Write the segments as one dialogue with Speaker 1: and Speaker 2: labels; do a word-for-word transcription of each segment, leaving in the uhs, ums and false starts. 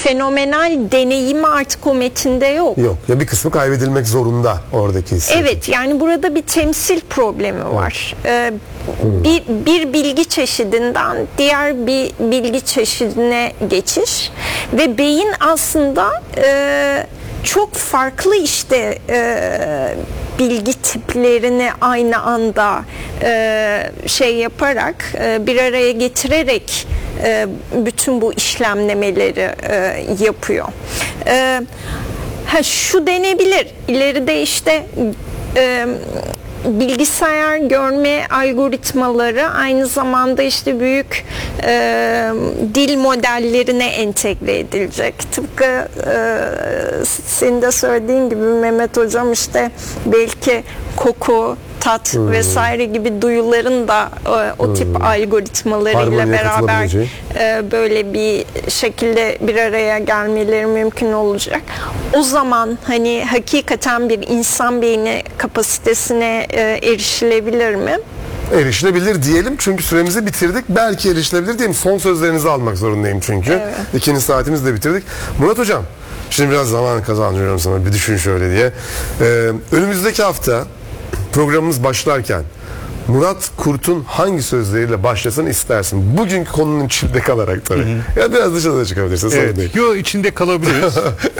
Speaker 1: fenomenal deneyimi artık o metinde yok.
Speaker 2: Yok. Ya bir kısmı kaybedilmek zorunda oradaki hissi.
Speaker 1: Evet, yani burada bir temsil problemi var. Evet. Ee, bir, bir bilgi çeşidinden diğer bir bilgi çeşidine geçiş ve beyin aslında e, çok farklı işte e, bilgi tiplerini aynı anda e, şey yaparak e, bir araya getirerek e, bütün bu işlemlemeleri e, yapıyor. E, ha, şu denebilir ileride işte e, bilgisayar görme algoritmaları aynı zamanda işte büyük e, dil modellerine entegre edilecek. Tıpkı e, senin de söylediğin gibi Mehmet Hocam, işte belki koku, tat hmm. vesaire gibi duyuların da e, o tip hmm. algoritmalarıyla Harmoniye beraber e, böyle bir şekilde bir araya gelmeleri mümkün olacak. O zaman hani hakikaten bir insan beyni kapasitesine e, erişilebilir mi?
Speaker 2: Erişilebilir diyelim çünkü süremizi bitirdik. Belki erişilebilir diyelim. Son sözlerinizi almak zorundayım çünkü. Evet. İkinci saatimizi de bitirdik. Murat Hocam, şimdi biraz zaman kazandırıyorum sana. Bir düşün şöyle diye. Ee, önümüzdeki hafta programımız başlarken Murat Kurt'un hangi sözleriyle başlasın istersin? Bugünkü konunun içinde kalarak tabii. Hı hı. Ya biraz dışarıda çıkabilirsin.
Speaker 3: Evet. Yo, içinde kalabiliriz.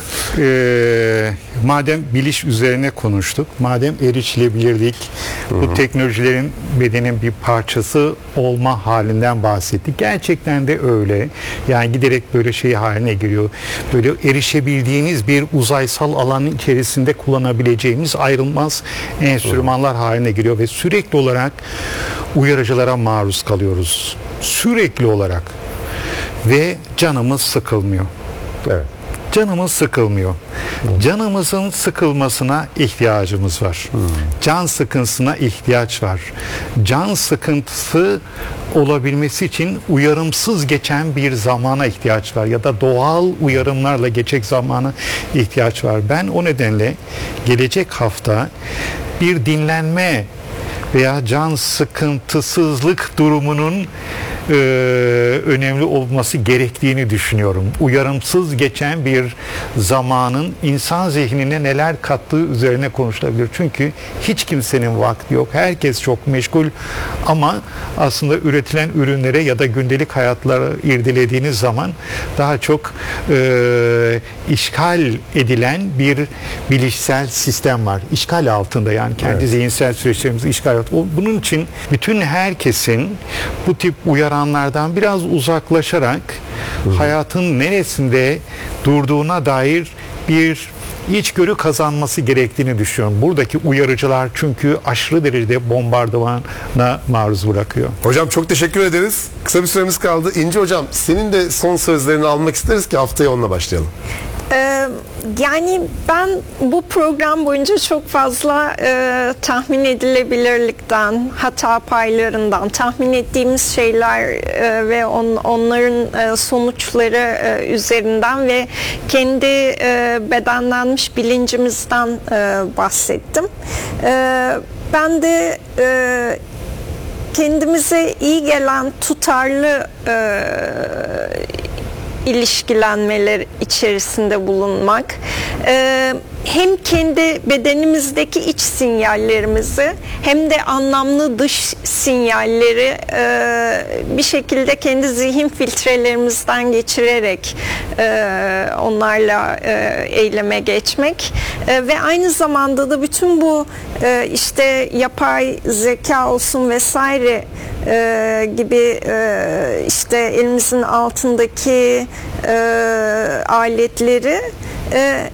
Speaker 3: ee, madem biliş üzerine konuştuk, madem erişilebilirlik, hı hı. bu teknolojilerin bedenin bir parçası olma halinden bahsettik. Gerçekten de öyle. Yani giderek böyle şey haline geliyor. Böyle erişebildiğiniz bir uzaysal alanın içerisinde kullanabileceğimiz ayrılmaz enstrümanlar haline geliyor ve sürekli olarak uyarıcılara maruz kalıyoruz. Sürekli olarak. Ve canımız sıkılmıyor.
Speaker 2: Evet.
Speaker 3: Canımız sıkılmıyor. Hmm. Canımızın sıkılmasına ihtiyacımız var. Hmm. Can sıkıntısına ihtiyaç var. Can sıkıntısı olabilmesi için uyarımsız geçen bir zamana ihtiyaç var ya da doğal uyarımlarla geçecek zamana ihtiyaç var. Ben o nedenle gelecek hafta bir dinlenme veya can sıkıntısızlık durumunun e, önemli olması gerektiğini düşünüyorum. Uyarımsız geçen bir zamanın insan zihnine neler kattığı üzerine konuşulabilir. Çünkü hiç kimsenin vakti yok. Herkes çok meşgul ama aslında üretilen ürünlere ya da gündelik hayatları irdelediğiniz zaman daha çok e, işgal edilen bir bilişsel sistem var. İşgal altında, yani kendi evet. zihinsel süreçlerimizi işgal. Bunun için bütün herkesin bu tip uyaranlardan biraz uzaklaşarak Hı. hayatın neresinde durduğuna dair bir içgörü kazanması gerektiğini düşünüyorum. Buradaki uyarıcılar çünkü aşırı derecede bombardımana maruz bırakıyor.
Speaker 2: Hocam çok teşekkür ederiz. Kısa bir süremiz kaldı. İnci Hocam, senin de son sözlerini almak isteriz ki haftaya onunla başlayalım.
Speaker 1: Ee, yani ben bu program boyunca çok fazla e, tahmin edilebilirlikten, hata paylarından, tahmin ettiğimiz şeyler e, ve on, onların e, sonuçları e, üzerinden ve kendi e, bedenlenmiş bilincimizden e, bahsettim. E, ben de e, kendimize iyi gelen tutarlı e, ilişkilenmeler içerisinde bulunmak, ee, hem kendi bedenimizdeki iç sinyallerimizi hem de anlamlı dış sinyalleri e, bir şekilde kendi zihin filtrelerimizden geçirerek e, onlarla e, eyleme geçmek e, ve aynı zamanda da bütün bu e, işte yapay zeka olsun vesaire e, gibi e, işte elimizin altındaki e, aletleri e,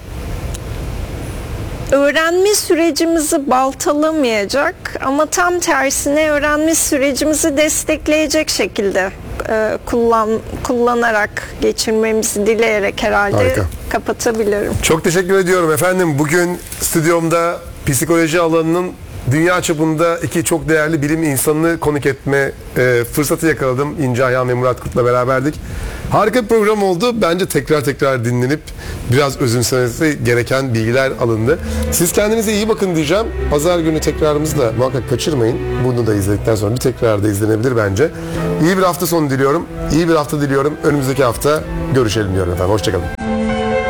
Speaker 1: öğrenme sürecimizi baltalamayacak ama tam tersine öğrenme sürecimizi destekleyecek şekilde e, kullan kullanarak geçirmemizi dileyerek herhalde Harika. kapatabilirim.
Speaker 2: Çok teşekkür ediyorum efendim. Bugün stüdyomda psikoloji alanının dünya çapında iki çok değerli bilim insanını konuk etme e, fırsatı yakaladım. İnce Ayhan ve Murat Kurt'la beraberdik. Harika bir program oldu. Bence tekrar tekrar dinlenip biraz özümsemesi gereken bilgiler alındı. Siz kendinize iyi bakın diyeceğim. Pazar günü tekrarımızı da muhakkak kaçırmayın. Bunu da izledikten sonra bir tekrar da izlenebilir bence. İyi bir hafta sonu diliyorum. İyi bir hafta diliyorum. Önümüzdeki hafta görüşelim diyorum efendim. Hoşçakalın.